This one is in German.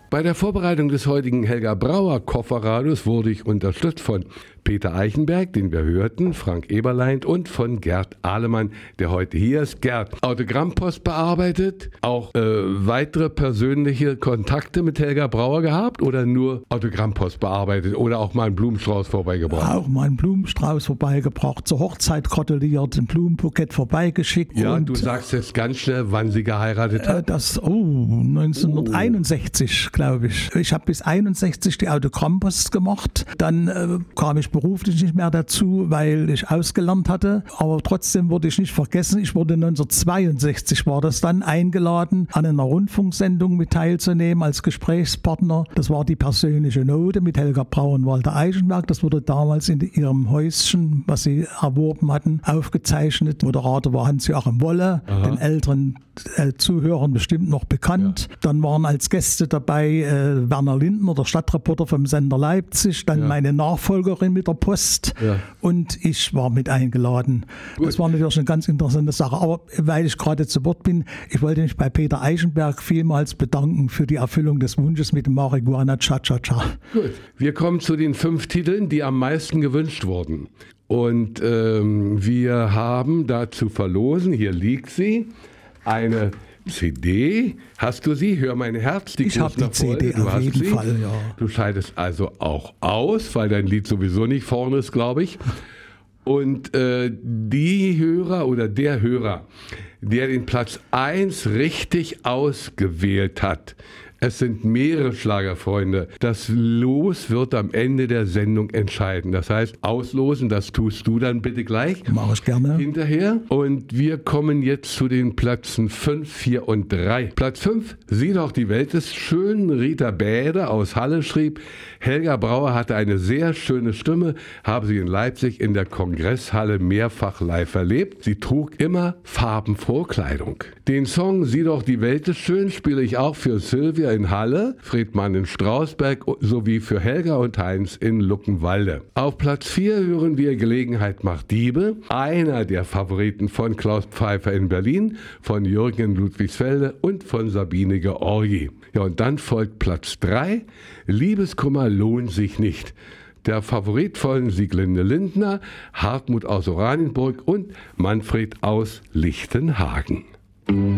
Bei der Vorbereitung des heutigen Helga Brauer Kofferradios wurde ich unterstützt von Peter Eichenberg, den wir hörten, Frank Eberlein und von Gerd Ahlemann, der heute hier ist. Gerd, Autogrammpost bearbeitet, auch weitere persönliche Kontakte mit Helga Brauer gehabt oder nur Autogrammpost bearbeitet oder auch mal einen Blumenstrauß vorbeigebracht? Auch mal einen Blumenstrauß vorbeigebracht, zur Hochzeit gratuliert, ein Blumenbukett vorbeigeschickt. Ja, und du sagst jetzt ganz schnell, wann sie geheiratet hat. 1961, glaube ich. Ich habe bis 61 die Autogrammpost gemacht. Dann kam ich beruflich nicht mehr dazu, weil ich ausgelernt hatte. Aber trotzdem wurde ich nicht vergessen. Ich wurde 1962, war das dann, eingeladen, an einer Rundfunksendung mit teilzunehmen als Gesprächspartner. Das war die persönliche Note mit Helga Brauer und Walter Eichenberg. Das wurde damals in ihrem Häuschen, was sie erworben hatten, aufgezeichnet. Moderator war Hans-Joachim Wolle, den älteren Zuhörern bestimmt noch bekannt. Ja. Dann waren als Gäste dabei Werner Lindner, der Stadtreporter vom Sender Leipzig, dann meine Nachfolgerin mit der Post und ich war mit eingeladen. Gut. Das war natürlich eine ganz interessante Sache. Aber weil ich gerade zu Wort bin, ich wollte mich bei Peter Eichenberg vielmals bedanken für die Erfüllung des Wunsches mit dem Marihuana Cha-Cha-Cha. Gut, wir kommen zu den 5 Titeln, die am meisten gewünscht wurden. Und wir haben da zu verlosen, hier liegt sie, eine CD. Hast du sie? Hör mein Herz. Ich habe die CD auf jeden Fall, ja. Du scheidest also auch aus, weil dein Lied sowieso nicht vorne ist, glaube ich. Und die Hörer oder der Hörer, der den Platz 1 richtig ausgewählt hat, es sind mehrere Schlagerfreunde. Das Los wird am Ende der Sendung entscheiden. Das heißt, auslosen, das tust du dann bitte gleich. Mach ich gerne. Hinterher. Und wir kommen jetzt zu den Plätzen 5, 4 und 3. Platz 5, Sieh doch, die Welt ist schön. Rita Bäde aus Halle schrieb, Helga Brauer hatte eine sehr schöne Stimme, habe sie in Leipzig in der Kongresshalle mehrfach live erlebt. Sie trug immer farbenfrohe Kleidung. Den Song Sieh doch, die Welt ist schön spiele ich auch für Sylvia in Halle, Friedmann in Strausberg sowie für Helga und Heinz in Luckenwalde. Auf Platz 4 hören wir Gelegenheit macht Diebe, einer der Favoriten von Klaus Pfeiffer in Berlin, von Jürgen in Ludwigsfelde und von Sabine Georgi. Ja, und dann folgt Platz 3, Liebeskummer lohnt sich nicht. Der Favorit von Sieglinde Lindner, Hartmut aus Oranienburg und Manfred aus Lichtenhagen.